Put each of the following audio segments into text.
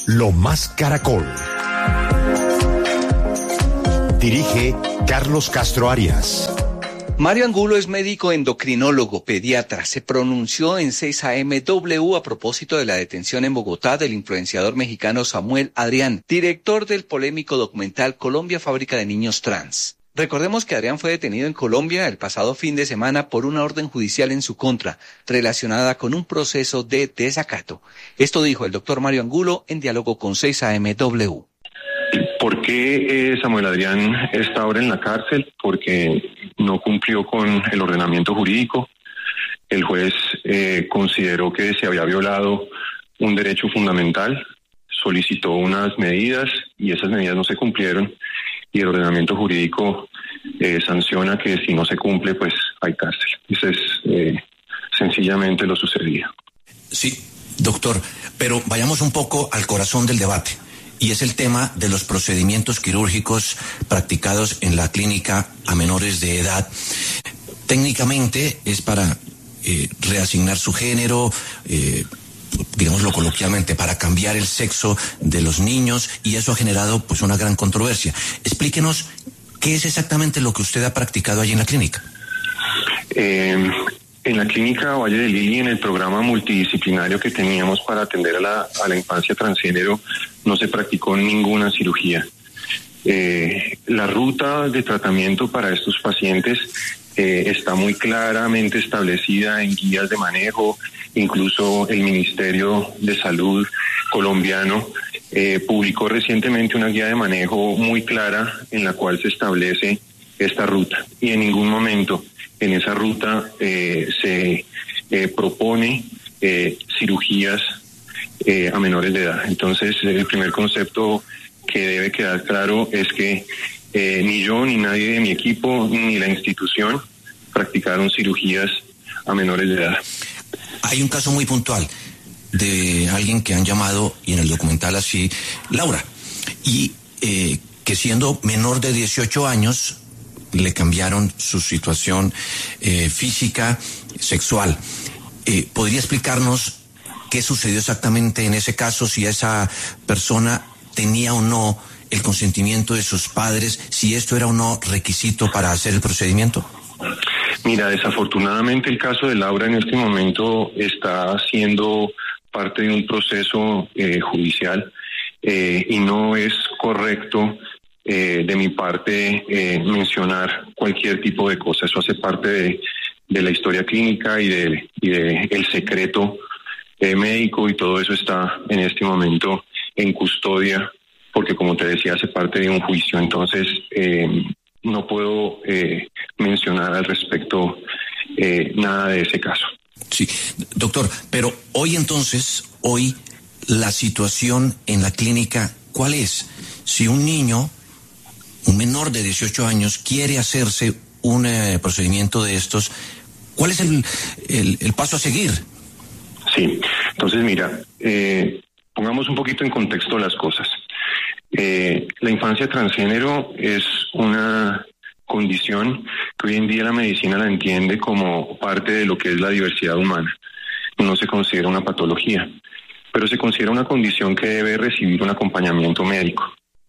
Lo Más Caracol. Dirige Carlos Castro Arias. Mario Angulo es médico endocrinólogo, pediatra. Se pronunció en 6am a propósito de la detención en Bogotá del influenciador mexicano Samuel Adrián, director del polémico documental Colombia, fábrica de niños trans. Recordemos que Adrián fue detenido en Colombia el pasado fin de semana por una orden judicial en su contra, relacionada con un proceso de desacato. Esto dijo el doctor Mario Angulo en diálogo con 6am. ¿Por qué Samuel Adrián está ahora en la cárcel? Porque no cumplió con el ordenamiento jurídico. El juez consideró que se había violado un derecho fundamental, solicitó unas medidas y esas medidas no se cumplieron, y el ordenamiento jurídico sanciona que si no se cumple, pues hay cárcel. Eso es sencillamente lo sucedido. Sí, doctor, pero vayamos un poco al corazón del debate. Y es el tema de los procedimientos quirúrgicos practicados en la clínica a menores de edad. Técnicamente es para reasignar su género, digámoslo coloquialmente, para cambiar el sexo de los niños, y eso ha generado pues una gran controversia. Explíquenos qué es exactamente lo que usted ha practicado allí en la clínica. En la clínica Valle de Lili, en el programa multidisciplinario que teníamos para atender a la infancia transgénero, no se practicó ninguna cirugía. La ruta de tratamiento para estos pacientes está muy claramente establecida en guías de manejo. Incluso el Ministerio de Salud colombiano publicó recientemente una guía de manejo muy clara en la cual se establece esta ruta, y en ningún momento en esa ruta se propone cirugías a menores de edad. Entonces, el primer concepto que debe quedar claro es que ni yo, ni nadie de mi equipo, ni la institución practicaron cirugías a menores de edad. Hay un caso muy puntual de alguien que han llamado, y en el documental así, Laura, y que siendo menor de 18 años le cambiaron su situación física, sexual. ¿Podría explicarnos qué sucedió exactamente en ese caso, si esa persona tenía o no el consentimiento de sus padres, si esto era o no requisito para hacer el procedimiento? Mira, desafortunadamente el caso de Laura en este momento está siendo parte de un proceso judicial y no es correcto de mi parte mencionar cualquier tipo de cosa. Eso hace parte de la historia clínica y de el secreto médico, y todo eso está en este momento en custodia, porque como te decía, hace parte de un juicio. Entonces no puedo mencionar al respecto nada de ese caso. Sí, doctor, pero hoy la situación en la clínica, ¿cuál es? Si un niño, un menor de 18 años, quiere hacerse un procedimiento de estos, ¿cuál es el paso a seguir? Sí, entonces mira, pongamos un poquito en contexto las cosas. La infancia transgénero es una condición que hoy en día la medicina la entiende como parte de lo que es la diversidad humana. No se considera una patología, pero se considera una condición que debe recibir un acompañamiento médico.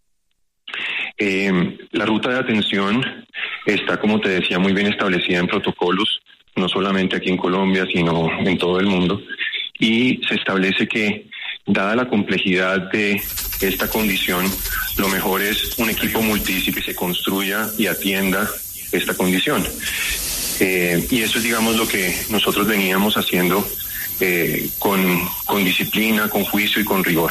La ruta de atención está, como te decía, muy bien establecida en protocolos, no solamente aquí en Colombia, sino en todo el mundo, y se establece que, dada la complejidad de esta condición, lo mejor es un equipo multidisciplinario que se construya y atienda esta condición. Y eso es, digamos, lo que nosotros veníamos haciendo con disciplina, con juicio y con rigor.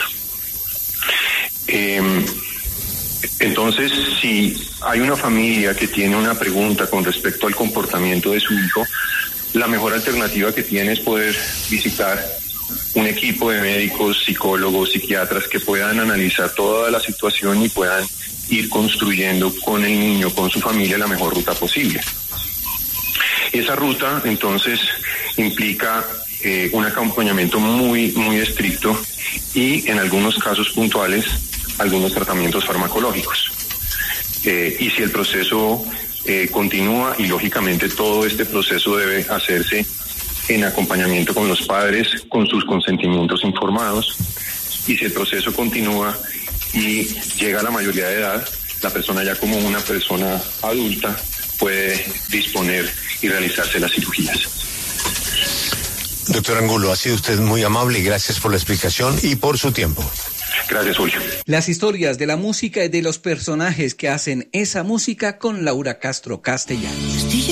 Entonces, si hay una familia que tiene una pregunta con respecto al comportamiento de su hijo, la mejor alternativa que tiene es poder visitar un equipo de médicos, psicólogos, psiquiatras que puedan analizar toda la situación y puedan ir construyendo con el niño, con su familia, la mejor ruta posible. Esa ruta, entonces, implica un acompañamiento muy, muy estricto y, en algunos casos puntuales, algunos tratamientos farmacológicos. Y si el proceso continúa, y lógicamente todo este proceso debe hacerse en acompañamiento con los padres, con sus consentimientos informados, y si el proceso continúa y llega a la mayoría de edad, la persona ya como una persona adulta puede disponer y realizarse las cirugías. Doctor Angulo, ha sido usted muy amable y gracias por la explicación y por su tiempo. Gracias, Julio. Las historias de la música y de los personajes que hacen esa música con Laura Castro Castellanos.